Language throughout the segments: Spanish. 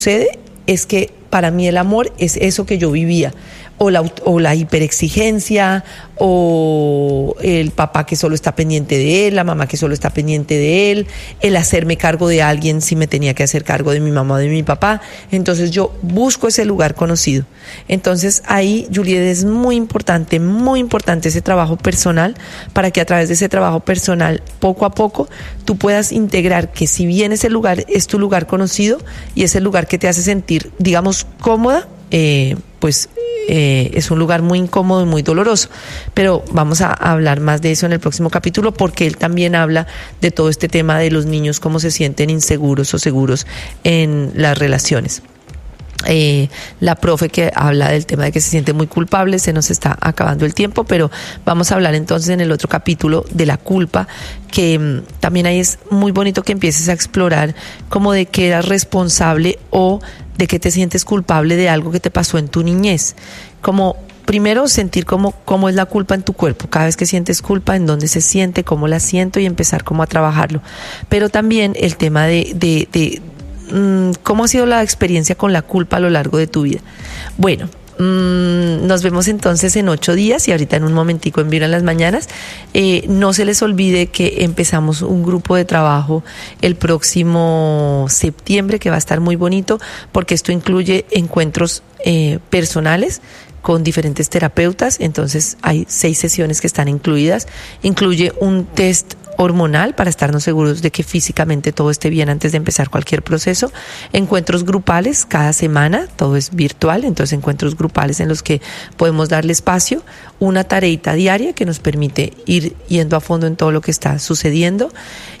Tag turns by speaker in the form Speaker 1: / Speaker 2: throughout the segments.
Speaker 1: sucede es que para mí el amor es eso que yo vivía, o la hiperexigencia, o el papá que solo está pendiente de él, la mamá que solo está pendiente de él, el hacerme cargo de alguien si me tenía que hacer cargo de mi mamá o de mi papá. Entonces yo busco ese lugar conocido. Entonces ahí, Juliet, es muy importante ese trabajo personal, para que a través de ese trabajo personal, poco a poco, tú puedas integrar que si bien ese lugar es tu lugar conocido y es el lugar que te hace sentir, digamos, cómoda, es un lugar muy incómodo y muy doloroso, pero vamos a hablar más de eso en el próximo capítulo, porque él también habla de todo este tema de los niños, cómo se sienten inseguros o seguros en las relaciones. La profe que habla del tema de que se siente muy culpable. Se nos está acabando el tiempo, pero vamos a hablar entonces en el otro capítulo de la culpa, que también ahí es muy bonito que empieces a explorar como de que eras responsable o de que te sientes culpable de algo que te pasó en tu niñez. Como primero sentir cómo es la culpa en tu cuerpo, cada vez que sientes culpa, en dónde se siente, cómo la siento, y empezar como a trabajarlo. Pero también el tema de ¿cómo ha sido la experiencia con la culpa a lo largo de tu vida? Bueno, nos vemos entonces en 8 días y ahorita en un momentico en Vibra en las Mañanas. No se les olvide que empezamos un grupo de trabajo el próximo septiembre, que va a estar muy bonito, porque esto incluye encuentros personales con diferentes terapeutas. Entonces hay 6 sesiones que están incluidas. Incluye un test hormonal para estarnos seguros de que físicamente todo esté bien antes de empezar cualquier proceso. Encuentros grupales cada semana, todo es virtual, entonces encuentros grupales en los que podemos darle espacio, una tareita diaria que nos permite ir yendo a fondo en todo lo que está sucediendo,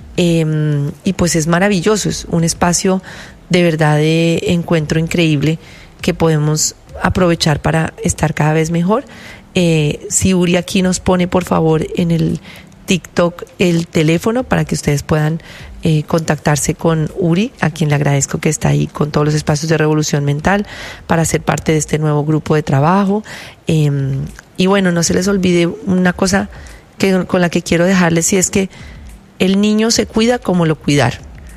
Speaker 1: y pues es maravilloso, es un espacio de verdad de encuentro increíble que podemos aprovechar para estar cada vez mejor. Si Uri aquí nos pone por favor en el TikTok el teléfono para que ustedes puedan contactarse con Uri, a quien le agradezco que está ahí con todos los espacios de Revolución Mental para ser parte de este nuevo grupo de trabajo. Y bueno, no se les olvide una cosa con la que quiero dejarles, y es que el niño se cuida como lo cuidaron.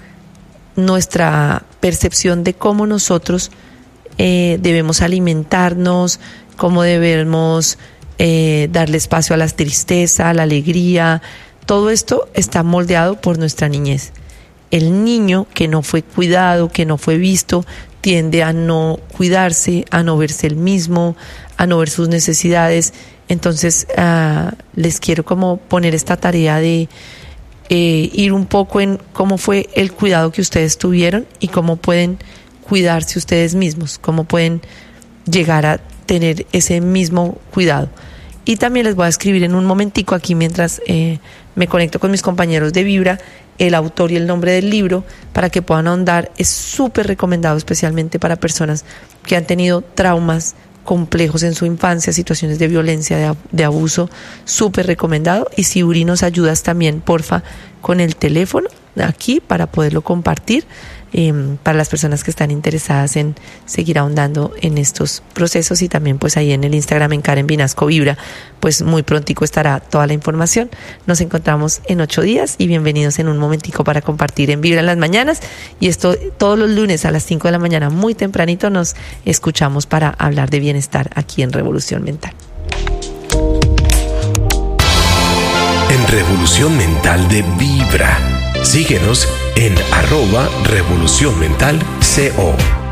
Speaker 1: Nuestra percepción de cómo nosotros debemos alimentarnos, cómo debemos darle espacio a la tristeza, a la alegría, todo esto está moldeado por nuestra niñez. El niño que no fue cuidado, que no fue visto, tiende a no cuidarse, a no verse el mismo, a no ver sus necesidades. Entonces les quiero como poner esta tarea de ir un poco en cómo fue el cuidado que ustedes tuvieron y cómo pueden cuidarse ustedes mismos, cómo pueden llegar a tener ese mismo cuidado. Y también les voy a escribir en un momentico aquí, mientras me conecto con mis compañeros de Vibra, el autor y el nombre del libro para que puedan ahondar. Es súper recomendado, especialmente para personas que han tenido traumas complejos en su infancia, situaciones de violencia, de abuso, súper recomendado. Y si Uri nos ayudas también, porfa, con el teléfono aquí para poderlo compartir, para las personas que están interesadas en seguir ahondando en estos procesos. Y también pues ahí en el Instagram, en Karen Vinasco Vibra, pues muy prontico estará toda la información. Nos encontramos en 8 días y bienvenidos en un momentico para compartir en Vibra en las Mañanas. Y esto todos los lunes a las 5 de la mañana, muy tempranito, nos escuchamos para hablar de bienestar aquí en Revolución Mental.
Speaker 2: En Revolución Mental de Vibra. Síguenos en @Revolución Mental CO.